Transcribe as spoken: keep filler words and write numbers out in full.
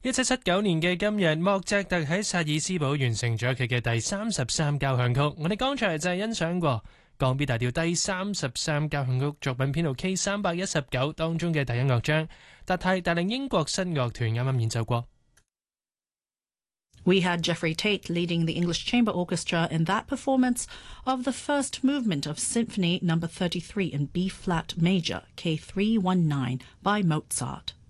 一七七九年嘅今日，莫扎特喺薩爾斯堡完成咗佢嘅第三十三交響曲。我哋剛才就係欣賞過降 B 大調第三十三交響曲作品編號 K 三百一十九當中嘅第一樂章，特提帶領英國新樂團啱啱演奏過。 We had Jeffrey Tate leading the English Chamber Orchestra in that performance of the first movement of Symphony Number thirty-three in B-flat major, K three one nine by Mozart.